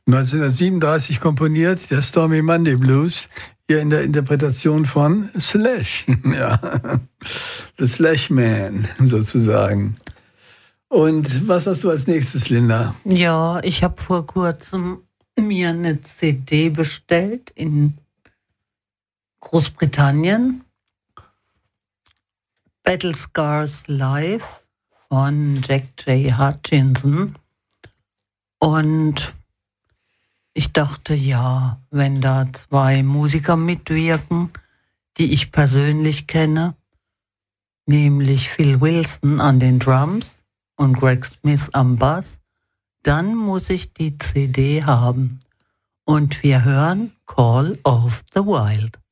1937 komponiert, der Stormy Monday Blues, hier in der Interpretation von Slash. Ja. The Slash Man, sozusagen. Und was hast du als nächstes, Linda? Ja, ich habe vor kurzem mir eine CD bestellt in Großbritannien. Battle Scars Live von Jack J. Hutchinson. Und ich dachte, ja, wenn da 2 Musiker mitwirken, die ich persönlich kenne, nämlich Phil Wilson an den Drums und Greg Smith am Bass, dann muss ich die CD haben. Und wir hören Call of the Wild.